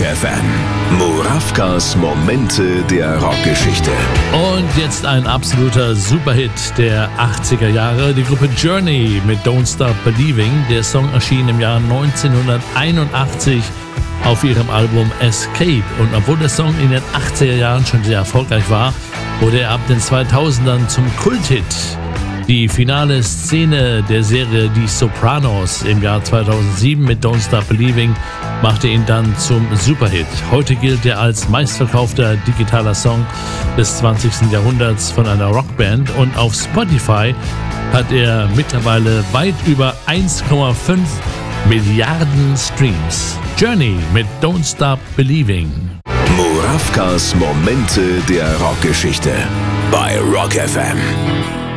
FM. Murawkas Momente der Rockgeschichte. Und jetzt ein absoluter Superhit der 80er Jahre. Die Gruppe Journey mit Don't Stop Believing. Der Song erschien im Jahr 1981 auf ihrem Album Escape. Und obwohl der Song in den 80er Jahren schon sehr erfolgreich war, wurde er ab den 2000ern zum Kulthit. Die finale Szene der Serie Die Sopranos im Jahr 2007 mit Don't Stop Believing machte ihn dann zum Superhit. Heute gilt er als meistverkaufter digitaler Song des 20. Jahrhunderts von einer Rockband und auf Spotify hat er mittlerweile weit über 1,5 Milliarden Streams. Journey mit Don't Stop Believing. Murawkas Momente der Rockgeschichte bei Rock FM.